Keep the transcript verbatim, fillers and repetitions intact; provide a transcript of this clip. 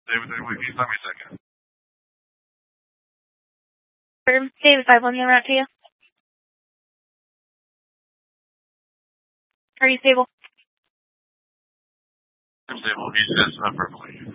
David, David, can you stop me a second? David, five one, route to you. Are you stable? I'm stable. He's just uh, perfectly.